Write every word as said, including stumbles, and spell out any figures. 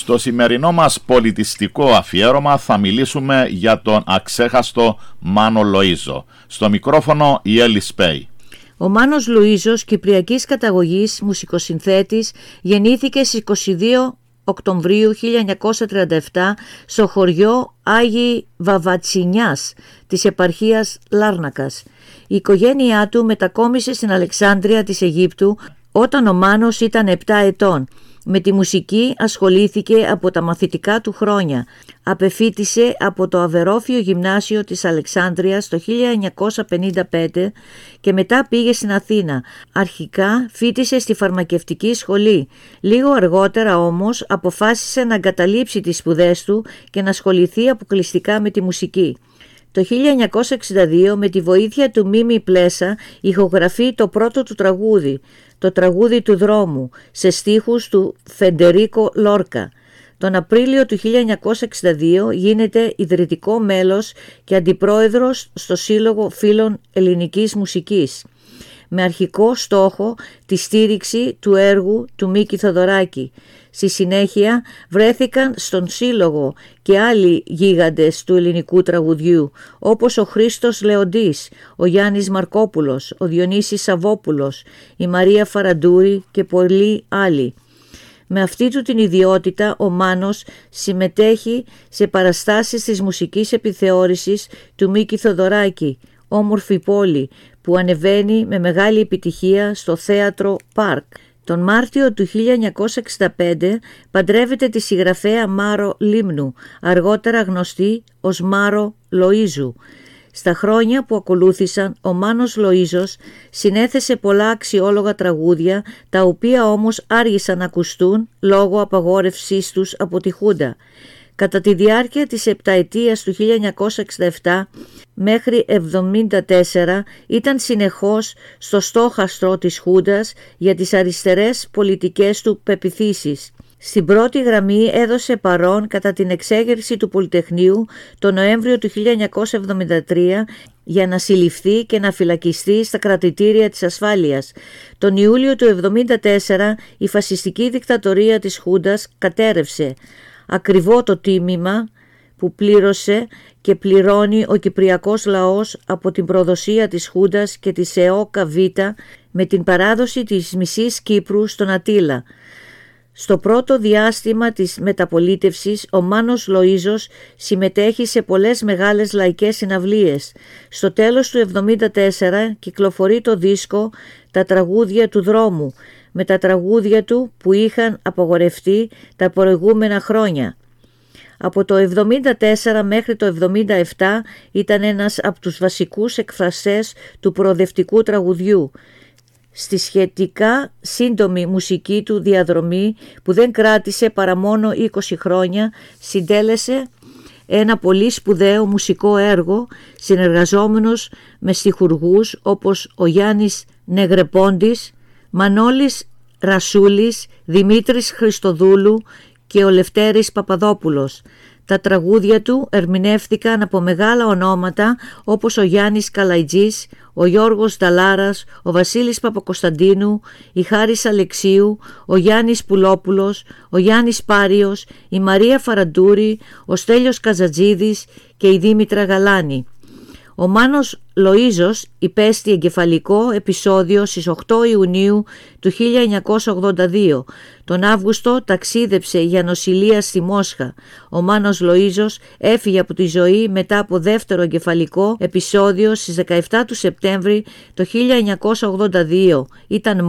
Στο σημερινό μας πολιτιστικό αφιέρωμα θα μιλήσουμε για τον αξέχαστο Μάνο Λοΐζο. Στο μικρόφωνο η Έλλη Σπέη. Ο Μάνος Λοΐζος, κυπριακής καταγωγής, μουσικοσυνθέτης, γεννήθηκε στις είκοσι δύο Οκτωβρίου χίλια εννιακόσια τριάντα επτά στο χωριό Άγιη Βαβατσινιάς της επαρχίας Λάρνακας. Η οικογένειά του μετακόμισε στην Αλεξάνδρεια της Αιγύπτου όταν ο Μάνος ήταν επτά ετών. Με τη μουσική ασχολήθηκε από τα μαθητικά του χρόνια. Απεφοίτησε από το Αβερόφιο Γυμνάσιο της Αλεξάνδρειας το χίλια εννιακόσια πενήντα πέντε και μετά πήγε στην Αθήνα. Αρχικά φοίτησε στη φαρμακευτική σχολή. Λίγο αργότερα όμως αποφάσισε να εγκαταλείψει τις σπουδές του και να ασχοληθεί αποκλειστικά με τη μουσική. Το χίλια εννιακόσια εξήντα δύο με τη βοήθεια του Μίμη Πλέσα ηχογραφεί το πρώτο του τραγούδι, το τραγούδι του δρόμου, σε στίχους του Φεντερίκο Λόρκα. Τον Απρίλιο του χίλια εννιακόσια εξήντα δύο γίνεται ιδρυτικό μέλος και αντιπρόεδρος στο Σύλλογο Φίλων Ελληνικής Μουσικής, με αρχικό στόχο τη στήριξη του έργου του Μίκη Θοδωράκη. Στη συνέχεια βρέθηκαν στον σύλλογο και άλλοι γίγαντες του ελληνικού τραγουδιού, όπως ο Χρήστος Λεοντής, ο Γιάννης Μαρκόπουλος, ο Διονύσης Σαββόπουλος, η Μαρία Φαραντούρη και πολλοί άλλοι. Με αυτή του την ιδιότητα ο Μάνος συμμετέχει σε παραστάσεις της μουσικής επιθεώρησης του Μίκη Θοδωράκη, Όμορφη πόλη, που ανεβαίνει με μεγάλη επιτυχία στο θέατρο Πάρκ. Τον Μάρτιο του χίλια εννιακόσια εξήντα πέντε παντρεύεται τη συγγραφέα Μάρο Λίμνου, αργότερα γνωστή ως Μάρο Λοΐζου. Στα χρόνια που ακολούθησαν, ο Μάνος Λοΐζος συνέθεσε πολλά αξιόλογα τραγούδια, τα οποία όμως άργησαν να ακουστούν λόγω απαγόρευσής τους από τη Χούντα. Κατά τη διάρκεια της επταετίας του χίλια εννιακόσια εξήντα επτά μέχρι εβδομήντα τέσσερα ήταν συνεχώς στο στόχαστρο της Χούντας για τις αριστερές πολιτικές του πεποιθήσεις. Στην πρώτη γραμμή έδωσε παρόν κατά την εξέγερση του Πολυτεχνείου τον Νοέμβριο του χίλια εννιακόσια εβδομήντα τρία για να συλληφθεί και να φυλακιστεί στα κρατητήρια της ασφάλειας. Τον Ιούλιο του εβδομήντα τέσσερα η φασιστική δικτατορία της Χούντας κατέρευσε. Ακριβό το τίμημα που πλήρωσε και πληρώνει ο κυπριακός λαός από την προδοσία της Χούντας και της ΕΟΚΑ Β με την παράδοση της μισής Κύπρου στον Αττήλα. Στο πρώτο διάστημα της μεταπολίτευσης ο Μάνος Λοΐζος συμμετέχει σε πολλές μεγάλες λαϊκές συναυλίες. Στο τέλος του εβδομήντα τέσσερα κυκλοφορεί το δίσκο «Τα τραγούδια του δρόμου» με τα τραγούδια του που είχαν απαγορευτεί τα προηγούμενα χρόνια. Από το εβδομήντα τέσσερα μέχρι το εβδομήντα επτά ήταν ένας από τους βασικούς εκφραστές του προοδευτικού τραγουδιού. Στη σχετικά σύντομη μουσική του διαδρομή, που δεν κράτησε παρά μόνο είκοσι χρόνια, συντέλεσε ένα πολύ σπουδαίο μουσικό έργο συνεργαζόμενος με στιχουργούς όπως ο Γιάννης Νεγρεπόντης, Μανώλης Ρασούλης, Δημήτρης Χριστοδούλου και ο Λευτέρης Παπαδόπουλος. Τα τραγούδια του ερμηνεύτηκαν από μεγάλα ονόματα όπως ο Γιάννης Καλαϊτζής, ο Γιώργος Νταλάρας, ο Βασίλης Παπακοσταντίνου, η Χάρης Αλεξίου, ο Γιάννης Πουλόπουλος, ο Γιάννης Πάριος, η Μαρία Φαραντούρη, ο Στέλιος Καζατζίδης και η Δήμητρα Γαλάνη. Ο Μάνος Λοΐζος υπέστη εγκεφαλικό επεισόδιο στις οκτώ Ιουνίου του χίλια εννιακόσια ογδόντα δύο. Τον Αύγουστο ταξίδεψε για νοσηλεία στη Μόσχα. Ο Μάνος Λοΐζος έφυγε από τη ζωή μετά από δεύτερο εγκεφαλικό επεισόδιο στις δεκαεπτά του Σεπτέμβρη του χίλια εννιακόσια ογδόντα δύο. Ήταν